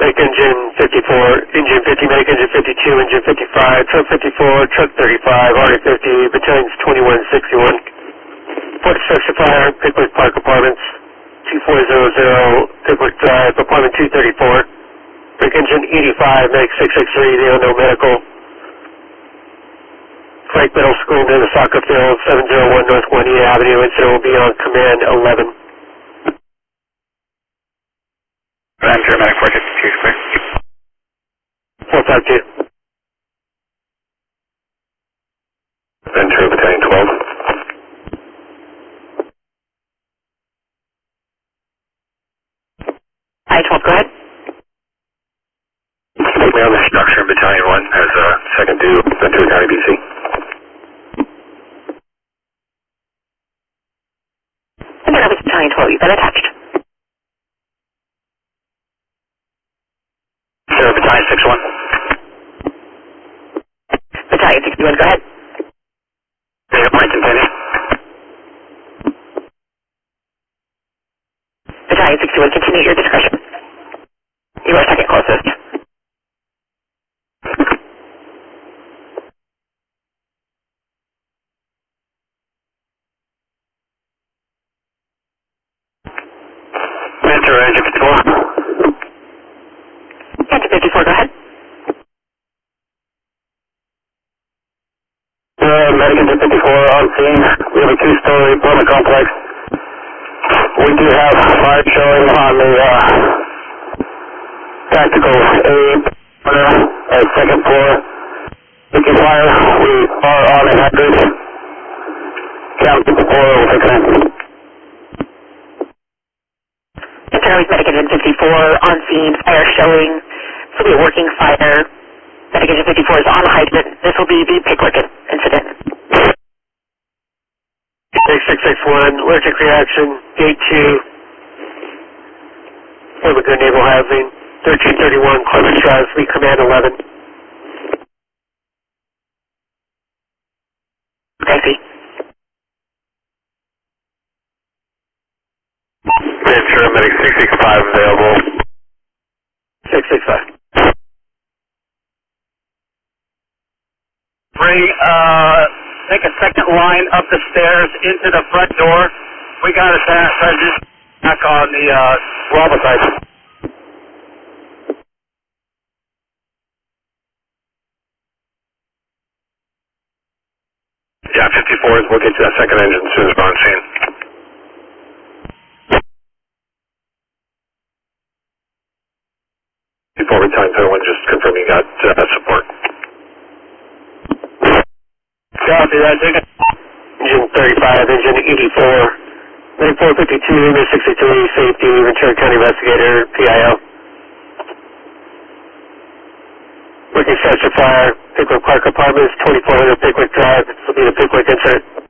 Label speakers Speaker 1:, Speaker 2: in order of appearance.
Speaker 1: Make engine 54, engine 50, make engine 52, engine 55, truck 54, truck 35, RA50, battalions 2161. Port Structure Fire, Pickwick Park Apartments, 2400, Pickwick Drive, Apartment 234. Make engine 85, make 663, the no medical. Frank Middle School near the soccer field, 701 North 1E Avenue, incident will be on command 11.
Speaker 2: Ventura, Medic 452, clear.
Speaker 1: 452.
Speaker 2: Ventura, Battalion 12.
Speaker 3: I-12, go ahead.
Speaker 2: Take me on the structure, Battalion 1 has a second due, Ventura County, BC.
Speaker 3: And then Battalion 12, you've been attached.
Speaker 2: Sarah, Battalion 61.
Speaker 3: Battalion 61, go ahead.
Speaker 2: Data point continue.
Speaker 3: Battalion 61, continue at your discretion. You are second closest.
Speaker 2: Ventura, engine 54.
Speaker 3: Engine 54, go ahead.
Speaker 2: Medic engine 54 on scene. We have a two-story apartment complex. We do have fire showing on the tactical A second floor. We can fire. We are on a hydrant. Count 54 will take that.
Speaker 3: Internoise Medic Engine 54 on scene, fire showing. This will be a working fire. Medic Engine 54 is on hydrant. This will be the Pickwick incident.
Speaker 1: 6661, allergic reaction, gate 2. Fort Lagoon Naval Housing, 1331, Clemens Drive, we command 11.
Speaker 3: Okay, see.
Speaker 2: Ventura, Medic 665 available.
Speaker 1: 665.
Speaker 4: Take a second line up the stairs into the front door. We got a sergeant back on the Bravo side.
Speaker 2: Yeah, 54s, we'll get to that second engine as soon as we're on scene. Before we time everyone, just confirm you got support.
Speaker 4: Copy that, take it.
Speaker 1: Engine 35, engine 84. Medic 452, English 63, safety, Ventura County Investigator, PIO. Working structure fire, Pickwick Park Apartments, 2400 Pickwick Drive. This will be the Pickwick incident.